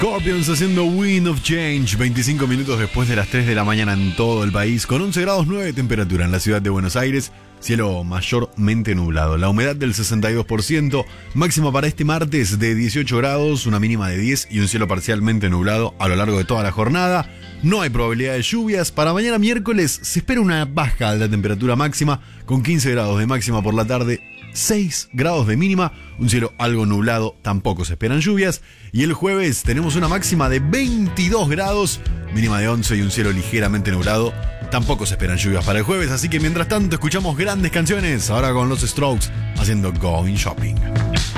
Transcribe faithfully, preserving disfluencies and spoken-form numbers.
Scorpions haciendo Wind of Change, veinticinco minutos después de las tres de la mañana en todo el país, con once grados nueve de temperatura en la ciudad de Buenos Aires, cielo mayormente nublado, la humedad del sesenta y dos por ciento, máxima para este martes de dieciocho grados, una mínima de diez y un cielo parcialmente nublado a lo largo de toda la jornada. No hay probabilidad de lluvias. Para mañana miércoles se espera una baja de la temperatura máxima, con quince grados de máxima por la tarde, seis grados de mínima, un cielo algo nublado, tampoco se esperan lluvias. Y el jueves tenemos una máxima de veintidós grados, mínima de once y un cielo ligeramente nublado, tampoco se esperan lluvias para el jueves. Así que mientras tanto escuchamos grandes canciones, ahora con los Strokes haciendo Going Shopping.